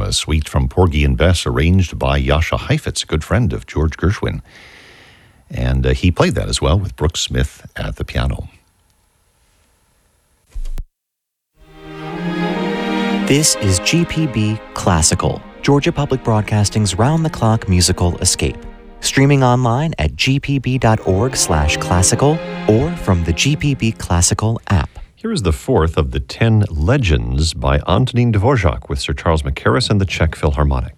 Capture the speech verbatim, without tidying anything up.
a suite from Porgy and Bess, arranged by Jascha Heifetz, a good friend of George Gershwin. And uh, he played that as well with Brooks Smith at the piano. This is G P B Classical, Georgia Public Broadcasting's round-the-clock musical escape. Streaming online at g p b dot org slash classical or from the G P B Classical app. Here is the fourth of the ten Legends by Antonín Dvořák with Sir Charles Mackerras and the Czech Philharmonic.